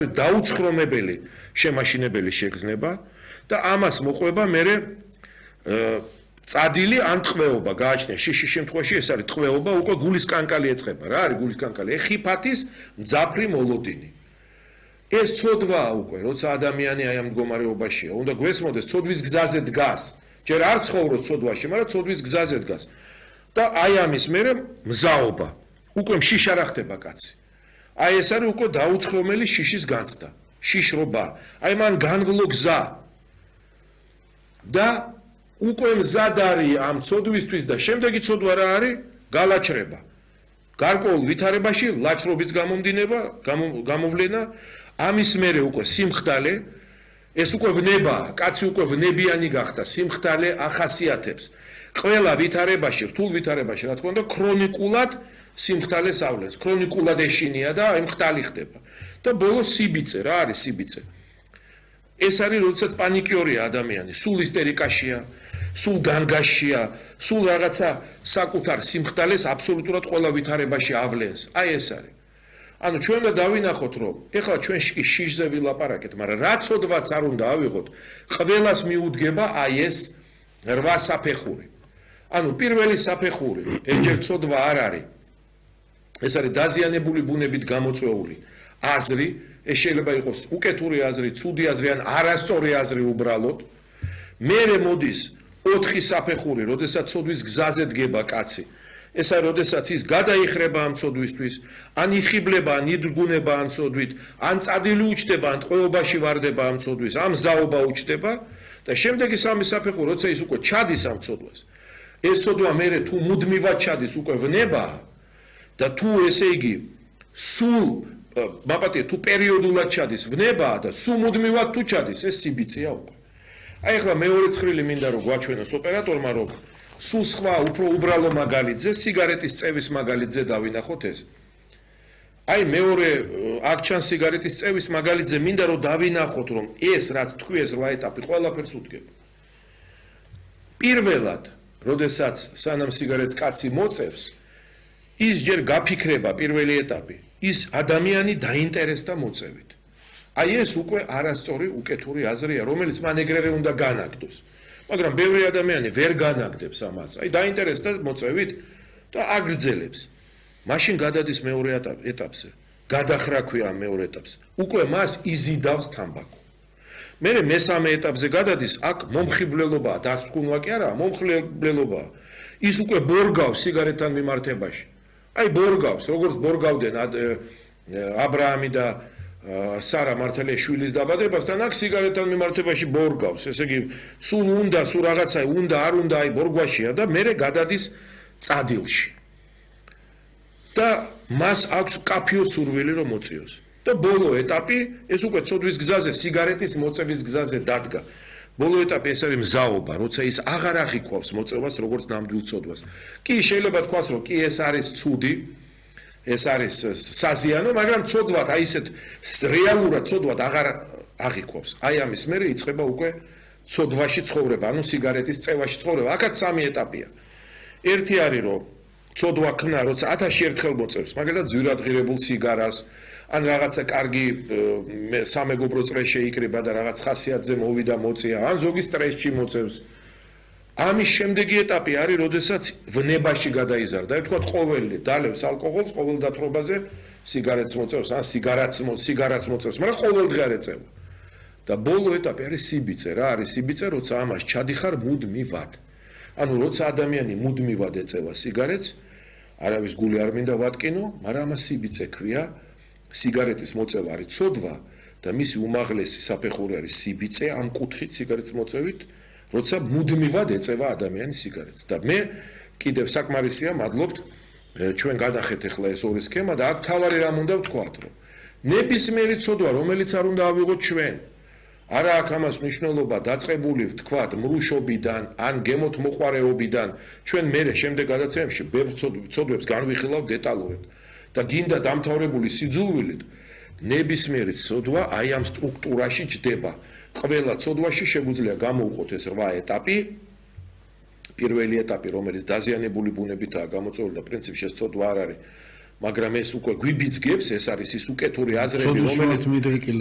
დაუცხრომებელი შემაშინებელი შეგრძნება და ამას მოყვება მერე წადილი ან ტყვეობა გააჩნია შიშის შემთხვევაში ეს არის ტყვეობა უკვე გულის კანკალი ეწყება რა არის გულის კანკალი ეხიფათის მძაფრი მოლოდინი ეს ცოდვაა უკვე როცა ადამიანი აი ამ მდგომარეობაშია უნდა გვესმოდეს ცოდვის გზაზე დგას ჯერ არ ცხოვრობს ცოდვაში მაგრამ ცოდვის გზაზე დგას და აი ამის მერე მზაობა უკვე შიშ არ ხდება კაცი აი ეს არის უკვე დაუცხრომელი შიშის განცდა შიშრობა აი მან განვლო გზა და უკვე მზად არის ამ ცოდვისთვის და შემდეგი ცოდვა რა არის გალაჩრება გარკვეულ ვითარებაში ლაჩრობის გამოვლენა ამის მერე უკვე სიმხდალე ეს უკვე ვნებაა კაცი უკვე ვნებიანი გახდა სიმხდალე ახასიათებს ყველა ვითარებაში რთულ ვითარებაში რა თქმა უნდა ქრონიკულად სიმხდალეს ავლენს ქრონიკულად ეშინია და აი მხტალი ხდება და ბოლოს სიბიწე რა არის სიბიწე ეს არის როდესაც პანიკიორია ადამიანი სულ ისტერიკაშია სულ განგაშია სულ რაღაცა საკუთარ სიმხდალეს აბსოლუტურად ყველა ვითარებაში ავლენს აი ეს არის ანუ ჩვენ უნდა დავინახოთ რომ ეხლა ჩვენ შიშზე ვილაპარაკეთ მაგრამ რაც ოდვაც არ უნდა ავიღოთ ყველას მიუდგება აი ეს 8 საფეხური ანუ პირველი საფეხური ერთჯერ ცოდვა არ არის ეს არის დაზიანებული ბუნებით გამოწვეული აზრი ეს შეიძლება იყოს უკეთური აზრი ცუდი აზრი ან არასწორი აზრი უბრალოდ მერე მოდის 4 საფეხური როდესაც ცოდვის გზაზე დგება კაცი ეს არის როდესაც ის გადაიხრება ამ ცოდვისთვის ან იხიბლება ან იდრგუნება ამ ცოდვით ან წადილი უჩდება ან ტყვეობაში ვარდება ამ ცოდვის ამ ზაობა უჩდება და შემდეგი 3 საფეხური როცა ის უკვე ჩადის ამ ცოდვას ეს ცოდვა მერე თუ მუდმივად ჩადის უკვე ვნებაა და თუ ესე იგი სულ მაპატია თუ პერიოდულად ჩადის ვნებაა და სულ მუდმივად თუ ჩადის ეს სიბიწეა უკვე აი ახლა მეორე ცხრილი მინდა რომ გვაჩვენოს ოპერატორმა რომ სულ სხვა უფრო უბრალო მაგალითზე სიგარეტის წევის მაგალითზე დავინახოთ ეს აი მეორე აქ ჩანს სიგარეტის წევის მაგალითზე მინდა რომ დავინახოთ რომ ეს რაც თქვი ეს 8 ეტაპი ყველაფერს უდგება პირველად როდესაც სანამ სიგარეტს კაცი მოწევს ის ჯერ გაფიქრება პირველი ეტაპი ის ადამიანი დაინტერესდა მოწევით აი ეს უკვე არასწორი უკეთური აზრია რომელიც მან ეგრევე უნდა განაგდოს მაგრამ ბევრი ადამიანი ვერ განაგდებს ამას აი დაინტერესდა მოწევით და აგრძელებს მაშინ გადადის მეორე ეტაპზე გადახრა ქვია მეორე ეტაპს უკვე მას იზიდავს თამბაქო მერე მესამე ეტაპზე გადადის აქ მომხიბვლელობაა დარწმუნვა კი არა მომხიბვლელობაა ის უკვე ბორგავს სიგარეტთან მიმართებაში აი ბორგავს როგორც ბორგავდნენ აბრაამი და სარა მართალიშვილის დაბადებასთან აქ სიგარეტთან მიმართებაში ბორგავს ესე იგი სულ უნდა სულ რაღაცა უნდა არ უნდა აი ბორგვაშია და მერე გადადის წადილში და მას აქვს კაფიო სურვილი რომ მოწიოს და ბოლო ეტაპი ეს უკვე ცოდვის გზაზე სიგარეტის მოწევის გზაზე დადგა ბოლო ეტაპი ეს არის მზაობა როცა ის აღარ აღიქვავს მოწევას როგორც ნამდვილ ცოდვას კი შეიძლება თქვას რომ კი ეს არის ცუდი ეს არის საზიანო მაგრამ ცოდვად აი ესეთ რეალურად ცოდვად აღარ აღიქვავს აი ამის მერე იწყება უკვე ცოდვაში ცხოვრება ანუ სიგარეტის წევაში ცხოვრება აქაც 3 ეტაპია ერთი არის რომ ცოდვა ქნა როცა 1000 ერთხელ მოწევს მაგალითად ძვირადღირებულ სიგარას ან რაღაცა კარგი სამეგობრო წრე შეიკრიბა და რაღაც ხასიათზე მოვიდა მოწია ან ზოგი სტრესში მოწევს ამის შემდეგი ეტაპი არის როდესაც ვნებაში გადაიზარდა აი თქვათ ყოველი დალევს ალკოჰოლს ყოველ დათრობაზე სიგარეტს მოწევს ან სიგარას მოწევს მაგრამ ყოველდღე არ ეწევა და ბოლო ეტაპი არის სიბიწე რა არის სიბიწე როცა ამას ჩადიხარ მუდმივად ანუ როცა ადამიანი მუდმივად ეწევა სიგარეტს არავის გული არ მინდა ვატკინო მაგრამ ამას სიბიწე ქვია სიგარეტის მოწევა არის ცოდვა და მისი უმაღლესი საფეხური არის სიბიწე ამ კუთხით სიგარეტის მოწევით როცა მუდმივად ეწევა ადამიანის სიგარეტს და მე კიდევ საკმარისია მადლობთ ჩვენ გადახეთ ახლა ეს ორი სქემა და აქ თავარი რამ უნდა ვთქვათ რომ ნებისმიერი ცოდვა რომელიც არ უნდა ავიღოთ ჩვენ არა აქ ამას მნიშვნელობა დაწყებული ვთქვათ მრუშობიდან ან გემოთ მოყარეობიდან ჩვენ მერე შემდეგ გადაცემებში ბევრ ცოდვებს განვიხილავ დეტალურად და გინდა დამთავრებული სიძულვილით ნებისმიერი ცოდვა აი ამ სტრუქტურაში ჯდება ყველა ცოდვაში შეგვიძლია გამოვყოთ ეს 8 ეტაპი პირველი ეტაპი რომელიც დაზიანებული ბუნებითაა გამოწვეული და პრინციპში ეს ცოდვა არ არის მაგრამ ეს უკვე გვიბიძგებს, ეს არის ის უკეთური აზრები, რომელიც რომელიც